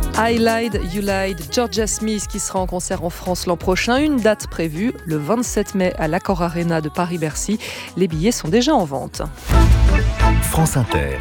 I Lied, You Lied, Georgia Smith qui sera en concert en France l'an prochain. Une date prévue, le 27 mai à l'Accor Arena de Paris-Bercy. Les billets sont déjà en vente. France Inter.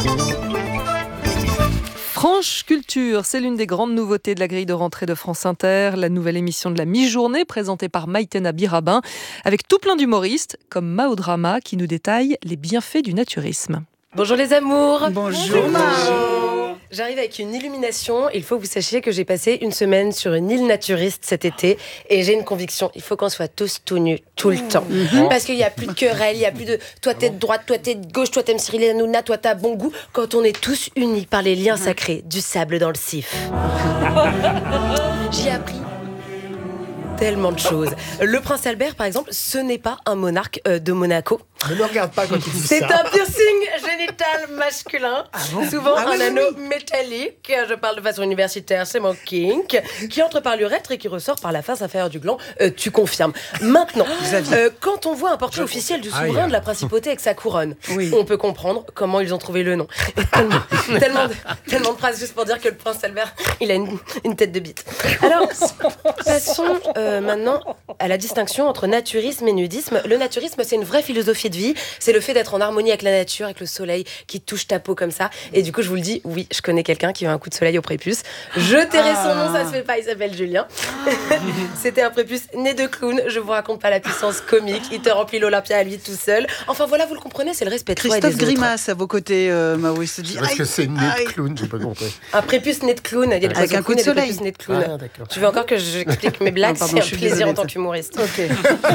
Franche Culture, c'est l'une des grandes nouveautés de la grille de rentrée de France Inter, la nouvelle émission de la mi-journée présentée par Maïtena Birabin, avec tout plein d'humoristes comme Mao Drama qui nous détaille les bienfaits du naturisme. Bonjour les amours. Bonjour Mao. J'arrive avec une illumination. Il faut que vous sachiez que j'ai passé une semaine sur une île naturiste cet été et j'ai une conviction, il faut qu'on soit tous tout nus tout le temps. Parce qu'il n'y a plus de querelle, il n'y a plus de toi t'es de droite, toi t'es de gauche, toi t'aimes Cyril Hanouna, toi t'as bon goût, quand on est tous unis par les liens sacrés du sable dans le sif. J'y ai appris tellement de choses. Le prince Albert, par exemple, ce n'est pas un monarque de Monaco. Ne me regarde pas quand tu dis ça. C'est un piercing génital masculin, souvent un anneau métallique, je parle de façon universitaire, c'est mon kink, qui entre par l'urètre et qui ressort par la face inférieure du gland. Tu confirmes. Maintenant, quand on voit un portrait officiel du souverain de la principauté avec sa couronne, on peut comprendre comment ils ont trouvé le nom. Tellement de phrases juste pour dire que le prince Albert, il a une tête de bite. Alors, passons maintenant à la distinction entre naturisme et nudisme. Le naturisme, c'est une vraie philosophie de vie. C'est le fait d'être en harmonie avec la nature, avec le soleil qui touche ta peau comme ça. Et du coup, je vous le dis, oui, je connais quelqu'un qui a un coup de soleil au prépuce. Je tairai son nom, ça se fait pas, il s'appelle Julien. C'était un prépuce né de clown. Je vous raconte pas la puissance comique. Il te remplit l'Olympia à lui tout seul. Enfin voilà, vous le comprenez, c'est le respect de soi et des autres. Christophe Grimace à vos côtés, Mao, il se dit... Parce que c'est né de clown, j'ai pas compris. Un prépuce né de clown. Il y a des avec un coup de soleil. prépuces nés de clown. Tu veux encore que j'explique mes blagues? C'est un plaisir en tant qu'humoriste. Okay.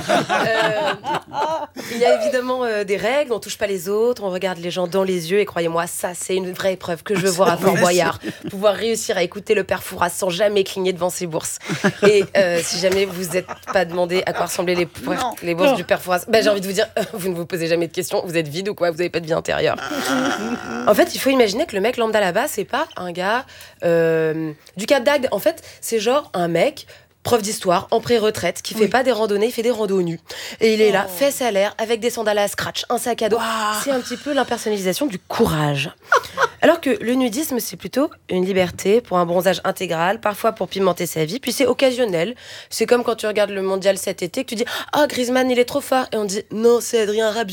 Il y a évidemment des règles, on touche pas les autres, on regarde les gens dans les yeux et croyez-moi, ça c'est une vraie épreuve que je veux voir à Fort Boyard. Pouvoir réussir à écouter le père Fouras sans jamais cligner devant ses bourses. Et si jamais vous n'êtes pas demandé à quoi ressemblaient les bourses du père Fouras, j'ai envie de vous dire, vous ne vous posez jamais de questions, vous êtes vide ou quoi, vous n'avez pas de vie intérieure. En fait, il faut imaginer que le mec lambda là-bas, c'est pas un gars du Cap d'Agde. En fait, c'est genre un mec prof d'histoire, en pré-retraite, qui fait pas des randonnées, il fait des randos nus. Et il est là, fesses à l'air, avec des sandales à scratch, un sac à dos. C'est un petit peu l'impersonnalisation du courage. Alors que le nudisme, c'est plutôt une liberté pour un bronzage intégral, parfois pour pimenter sa vie, puis c'est occasionnel. C'est comme quand tu regardes le mondial cet été, que tu dis « Ah, Griezmann, il est trop fort !» Et on dit « Non, c'est Adrien Rabiot. »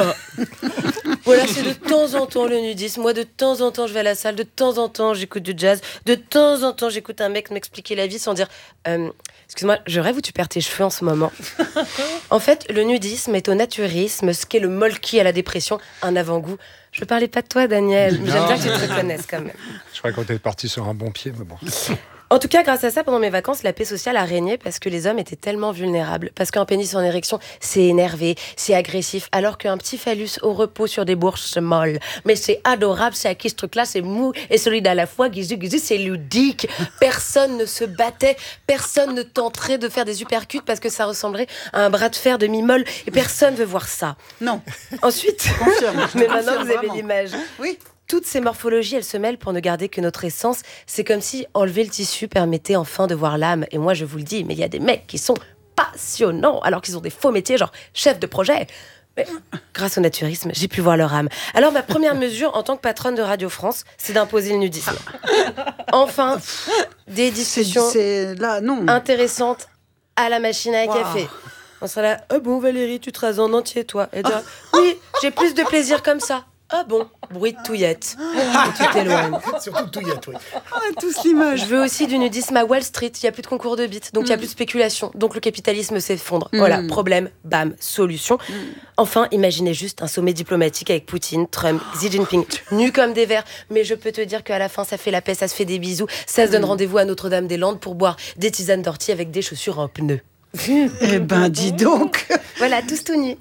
Voilà, c'est de temps en temps le nudisme. Moi, de temps en temps, je vais à la salle. De temps en temps, j'écoute du jazz. De temps en temps, j'écoute un mec m'expliquer la vie sans dire excuse-moi, je rêve ou tu perds tes cheveux en ce moment. En fait, le nudisme est au naturisme ce qu'est le molki à la dépression, un avant-goût. Je parlais pas de toi, Daniel, mais j'aime bien que tu te reconnaisses quand même. Je crois qu'on était parti sur un bon pied, mais bon. En tout cas, grâce à ça, pendant mes vacances, la paix sociale a régné parce que les hommes étaient tellement vulnérables. Parce qu'un pénis en érection, c'est énervé, c'est agressif, alors qu'un petit phallus au repos sur des bourses, c'est molle. Mais c'est adorable, c'est acquis ce truc-là, c'est mou et solide à la fois, gizu, c'est ludique. Personne ne se battait, personne ne tenterait de faire des uppercuts parce que ça ressemblerait à un bras de fer de mi-molle et personne veut voir ça. Non. Ensuite, mais maintenant vous avez l'image. Oui. Toutes ces morphologies, elles se mêlent pour ne garder que notre essence. C'est comme si enlever le tissu permettait enfin de voir l'âme. Et moi, je vous le dis, mais il y a des mecs qui sont passionnants, alors qu'ils ont des faux métiers, genre chef de projet. Mais grâce au naturisme, j'ai pu voir leur âme. Alors, ma première mesure en tant que patronne de Radio France, c'est d'imposer le nudisme. Enfin, des discussions intéressantes à la machine à café. On sera là, ah bon Valérie, tu te rases en entier, toi. Et dire, oui, j'ai plus de plaisir comme ça. Ah bon, bruit de touillette. Et tu t'éloignes. Surtout touillette, oui. Tous l'image. Je veux aussi du nudisme à Wall Street. Il n'y a plus de concours de bites, donc il n'y a plus de spéculation. Donc le capitalisme s'effondre. Voilà, problème, bam, solution. Enfin, imaginez juste un sommet diplomatique avec Poutine, Trump, Xi Jinping, nus comme des vers. Mais je peux te dire qu'à la fin, ça fait la paix, ça se fait des bisous. Ça se donne rendez-vous à Notre-Dame-des-Landes pour boire des tisanes d'ortie avec des chaussures en pneus. Eh ben, dis donc. Voilà, tous tout nus.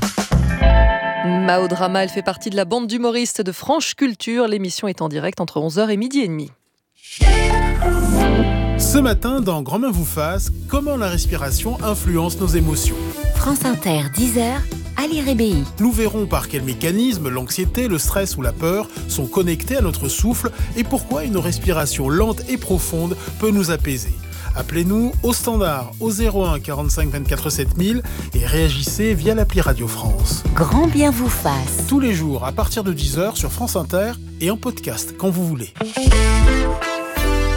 Mao Drama, elle fait partie de la bande d'humoristes de Franche Culture. L'émission est en direct entre 11h et midi et demi. Ce matin, dans Grand Main vous fasse, comment la respiration influence nos émotions. France Inter, 10h, Ali Rébéi. Nous verrons par quels mécanismes l'anxiété, le stress ou la peur sont connectés à notre souffle et pourquoi une respiration lente et profonde peut nous apaiser. Appelez-nous au standard au 01 45 24 7000 et réagissez via l'appli Radio France. Grand bien vous fasse. Tous les jours à partir de 10h sur France Inter et en podcast quand vous voulez.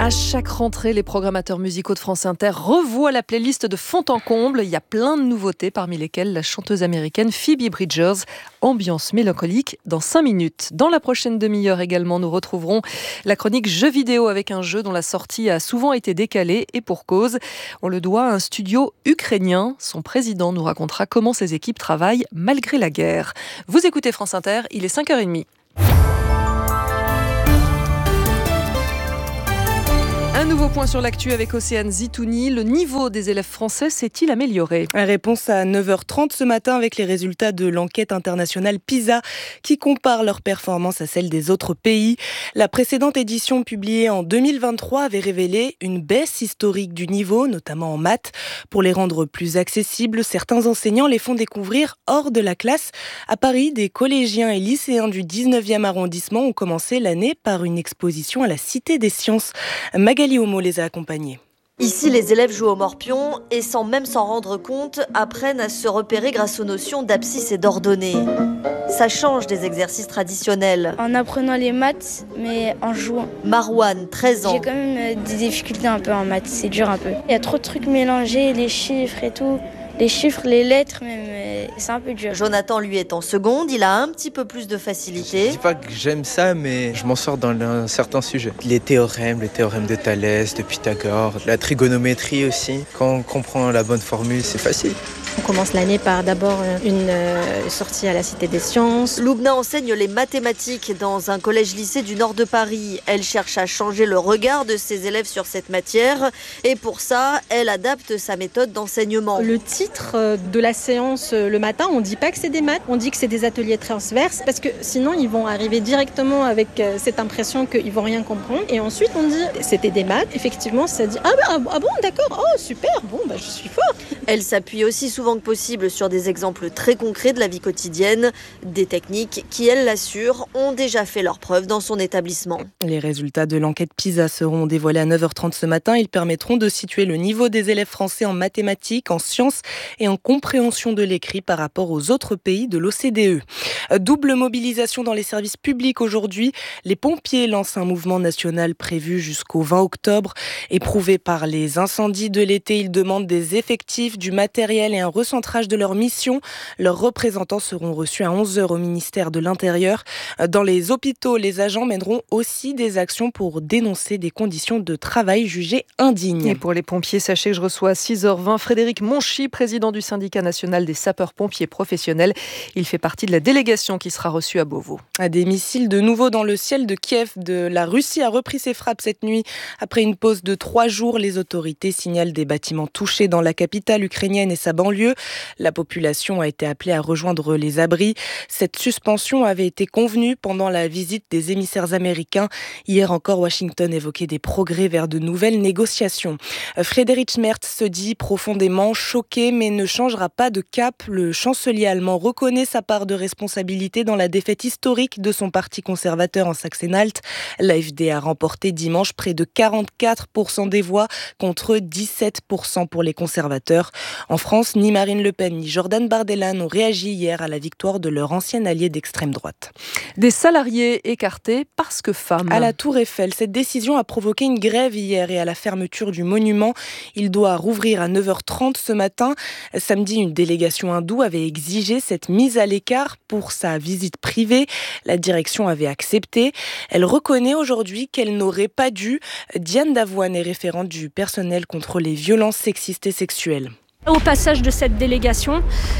À chaque rentrée, les programmateurs musicaux de France Inter revoient la playlist de fond en comble. Il y a plein de nouveautés, parmi lesquelles la chanteuse américaine Phoebe Bridgers. Ambiance mélancolique dans 5 minutes. Dans la prochaine demi-heure également, nous retrouverons la chronique jeux vidéo avec un jeu dont la sortie a souvent été décalée et pour cause. On le doit à un studio ukrainien. Son président nous racontera comment ses équipes travaillent malgré la guerre. Vous écoutez France Inter, il est 5h30. Un nouveau point sur l'actu avec Océane Zitouni. Le niveau des élèves français s'est-il amélioré ? Réponse à 9h30 ce matin avec les résultats de l'enquête internationale PISA qui compare leurs performances à celles des autres pays. La précédente édition publiée en 2023 avait révélé une baisse historique du niveau, notamment en maths. Pour les rendre plus accessibles, certains enseignants les font découvrir hors de la classe. À Paris, des collégiens et lycéens du 19e arrondissement ont commencé l'année par une exposition à la Cité des Sciences. Magali Homo les a accompagnés. Ici, les élèves jouent au morpion et sans même s'en rendre compte, apprennent à se repérer grâce aux notions d'abscisse et d'ordonnée. Ça change des exercices traditionnels. En apprenant les maths, mais en jouant. Marouane, 13 ans. J'ai quand même des difficultés un peu en maths, c'est dur un peu. Il y a trop de trucs mélangés, les chiffres et tout. Les chiffres, les lettres même, c'est un peu dur. Jonathan, lui, est en seconde, il a un petit peu plus de facilité. Je dis pas que j'aime ça, mais je m'en sors dans certains sujets. Les théorèmes de Thalès, de Pythagore, la trigonométrie aussi. Quand on comprend la bonne formule, c'est facile. On commence l'année par d'abord une sortie à la Cité des Sciences. Loubna enseigne les mathématiques dans un collège-lycée du nord de Paris. Elle cherche à changer le regard de ses élèves sur cette matière. Et pour ça, elle adapte sa méthode d'enseignement. Le titre de la séance le matin, on ne dit pas que c'est des maths, on dit que c'est des ateliers transverses, parce que sinon ils vont arriver directement avec cette impression qu'ils ne vont rien comprendre. Et ensuite on dit c'était des maths. Effectivement, ça dit ah bon, d'accord, oh super, bon je suis fort. Elle s'appuie aussi souvent que possible sur des exemples très concrets de la vie quotidienne, des techniques qui, elle l'assure, ont déjà fait leurs preuves dans son établissement. Les résultats de l'enquête PISA seront dévoilés à 9h30 ce matin. Ils permettront de situer le niveau des élèves français en mathématiques, en sciences et en compréhension de l'écrit par rapport aux autres pays de l'OCDE. Double mobilisation dans les services publics aujourd'hui. Les pompiers lancent un mouvement national prévu jusqu'au 20 octobre. Éprouvés par les incendies de l'été, ils demandent des effectifs, du matériel et un recentrage de leur mission. Leurs représentants seront reçus à 11h au ministère de l'Intérieur. Dans les hôpitaux, les agents mèneront aussi des actions pour dénoncer des conditions de travail jugées indignes. Et pour les pompiers, sachez que je reçois à 6h20 Frédéric Monchy, président du syndicat national des sapeurs-pompiers professionnels. Il fait partie de la délégation qui sera reçue à Beauvau. Des missiles de nouveau dans le ciel de Kiev. La Russie a repris ses frappes cette nuit. Après une pause de 3 jours, les autorités signalent des bâtiments touchés dans la capitale ukrainienne et sa banlieue. La population a été appelée à rejoindre les abris. Cette suspension avait été convenue pendant la visite des émissaires américains. Hier encore, Washington évoquait des progrès vers de nouvelles négociations. Friedrich Merz se dit profondément choqué, mais ne changera pas de cap. Le chancelier allemand reconnaît sa part de responsabilité dans la défaite historique de son parti conservateur en Saxe-Anhalt. L'AfD a remporté dimanche près de 44% des voix contre 17% pour les conservateurs. En France, ni Marine Le Pen ni Jordan Bardella n'ont réagi hier à la victoire de leur ancien allié d'extrême droite. Des salariés écartés parce que femmes. À la Tour Eiffel, cette décision a provoqué une grève hier et à la fermeture du monument. Il doit rouvrir à 9h30 ce matin. Samedi, une délégation hindoue avait exigé cette mise à l'écart pour sa visite privée. La direction avait accepté. Elle reconnaît aujourd'hui qu'elle n'aurait pas dû. Diane Davoine est référente du personnel contre les violences sexistes et sexuelles. Au passage de cette délégation,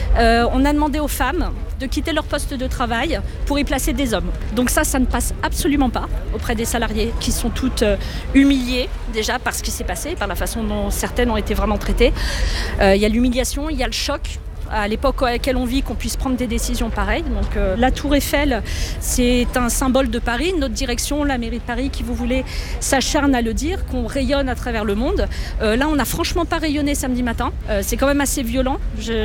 on a demandé aux femmes de quitter leur poste de travail pour y placer des hommes. Donc ça ne passe absolument pas auprès des salariés qui sont toutes humiliées déjà par ce qui s'est passé, par la façon dont certaines ont été vraiment traitées. Il y a l'humiliation, il y a le choc. À l'époque à laquelle on vit, qu'on puisse prendre des décisions pareilles. Donc la Tour Eiffel, c'est un symbole de Paris. Notre direction, la mairie de Paris, qui vous voulez, s'acharne à le dire, qu'on rayonne à travers le monde. Là, on n'a franchement pas rayonné samedi matin. C'est quand même assez violent.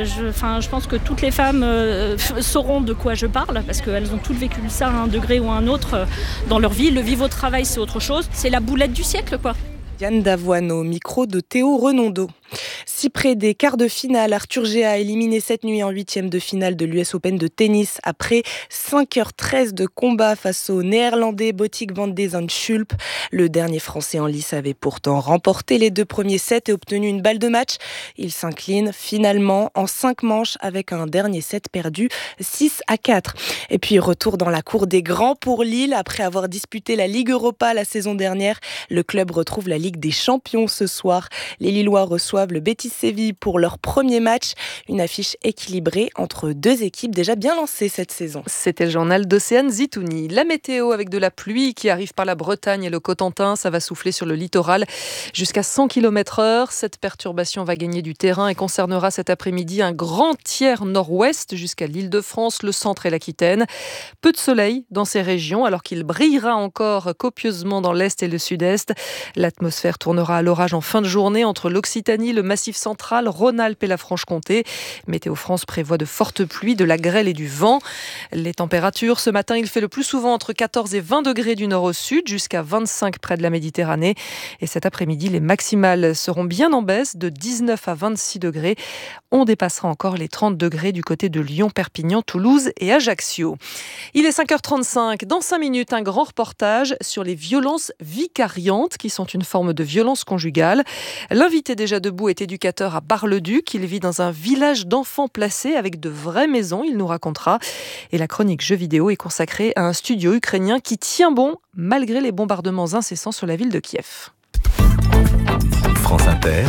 Je pense que toutes les femmes sauront de quoi je parle, parce qu'elles ont toutes vécu ça à un degré ou à un autre dans leur vie. Le vivre au travail, c'est autre chose. C'est la boulette du siècle, quoi. Diane Davoine au micro de Théo Renondeau. Si près des quarts de finale, Arthur Géa a éliminé cette nuit en 8e de finale de l'US Open de tennis après 5h13 de combat face au néerlandais Botic van de Zandschulp. Le dernier français en lice avait pourtant remporté les 2 premiers sets et obtenu une balle de match. Il s'incline finalement en 5 manches avec un dernier set perdu 6-4. Et puis retour dans la cour des grands pour Lille. Après avoir disputé la Ligue Europa la saison dernière, le club retrouve la Ligue des Champions ce soir. Les Lillois reçoivent le Betis Séville pour leur premier match. Une affiche équilibrée entre 2 équipes déjà bien lancées cette saison. C'était le journal d'Océane Zitouni. La météo avec de la pluie qui arrive par la Bretagne et le Cotentin. Ça va souffler sur le littoral jusqu'à 100 km/h. Cette perturbation va gagner du terrain et concernera cet après-midi un grand tiers nord-ouest jusqu'à l'Île-de-France, le centre et l'Aquitaine. Peu de soleil dans ces régions alors qu'il brillera encore copieusement dans l'est et le sud-est. L'atmosphère tournera à l'orage en fin de journée entre l'Occitanie, le Massif central, Rhône-Alpes et la Franche-Comté. Météo France prévoit de fortes pluies, de la grêle et du vent. Les températures, ce matin, il fait le plus souvent entre 14 et 20 degrés du nord au sud, jusqu'à 25 près de la Méditerranée. Et cet après-midi, les maximales seront bien en baisse, de 19 à 26 degrés. On dépassera encore les 30 degrés du côté de Lyon, Perpignan, Toulouse et Ajaccio. Il est 5h35. Dans 5 minutes, un grand reportage sur les violences vicariantes, qui sont une forme de violence conjugale. L'invité déjà debout est éducateur à Bar-le-Duc. Il vit dans un village d'enfants placés avec de vraies maisons, il nous racontera. Et la chronique jeux vidéo est consacrée à un studio ukrainien qui tient bon malgré les bombardements incessants sur la ville de Kiev. France Inter,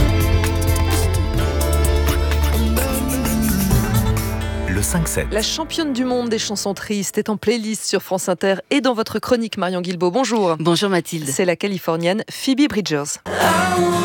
le 5-7. La championne du monde des chansons tristes est en playlist sur France Inter et dans votre chronique, Marion Guilbault. Bonjour. Bonjour Mathilde. C'est la Californienne Phoebe Bridgers.